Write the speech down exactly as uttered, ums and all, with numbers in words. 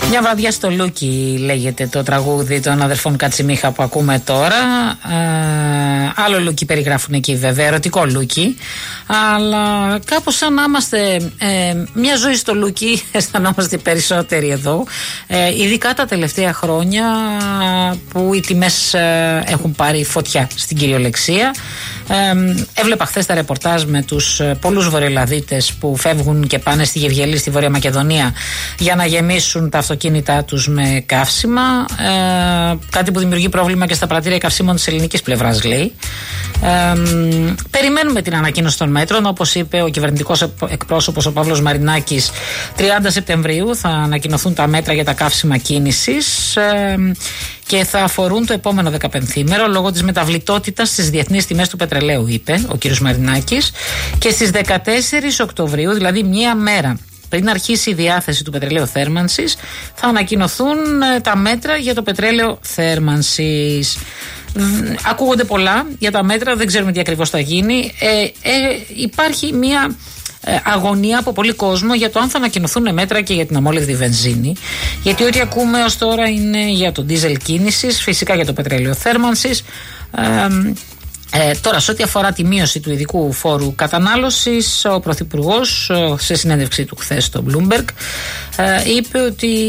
Μια βραδιά στο Λούκι λέγεται το τραγούδι των αδερφών Κατσιμίχα που ακούμε τώρα. Ε, άλλο Λούκι περιγράφουν εκεί βέβαια, ερωτικό Λούκι. Αλλά κάπως σαν να είμαστε ε, μια ζωή στο Λούκι, αισθανόμαστε περισσότεροι εδώ. Ε, ειδικά τα τελευταία χρόνια που οι τιμές ε, έχουν πάρει φωτιά στην κυριολεξία. Ε, έβλεπα χθες τα ρεπορτάζ με τους πολλούς βορειοελλαδίτες που φεύγουν και πάνε στη Γευγελή, στη Βόρεια Μακεδονία, για να γεμίσουν τα αυτοκίνητά τους με καύσιμα. Ε, κάτι που δημιουργεί πρόβλημα και στα πρατήρια καυσίμων της ελληνικής πλευράς, λέει. Ε, περιμένουμε την ανακοίνωση των μέτρων. Όπως είπε ο κυβερνητικός εκπρόσωπος ο Παύλος Μαρινάκης, τριάντα Σεπτεμβρίου θα ανακοινωθούν τα μέτρα για τα καύσιμα κίνησης. Ε, και θα αφορούν το επόμενο δεκαπενθήμερο λόγω της μεταβλητότητας στις διεθνείς τιμές του πετρελαίου, είπε ο κ. Μαρινάκης. Και στις δεκατέσσερις Οκτωβρίου, δηλαδή μία μέρα πριν αρχίσει η διάθεση του πετρελαίου θέρμανσης, θα ανακοινωθούν τα μέτρα για το πετρέλαιο θέρμανσης. Ακούγονται πολλά για τα μέτρα, δεν ξέρουμε τι ακριβώς θα γίνει. Ε, ε, υπάρχει μία αγωνία από πολύ κόσμο για το αν θα ανακοινωθούν μέτρα και για την αμόλυβδη βενζίνη. Γιατί ό,τι ακούμε ως τώρα είναι για το ντίζελ κίνησης, φυσικά για το πετρέλαιο θέρμανσης. Ε, Ε, τώρα, σε ό,τι αφορά τη μείωση του ειδικού φόρου κατανάλωσης, ο Πρωθυπουργός σε συνέντευξή του χθες στο Bloomberg ε, είπε ότι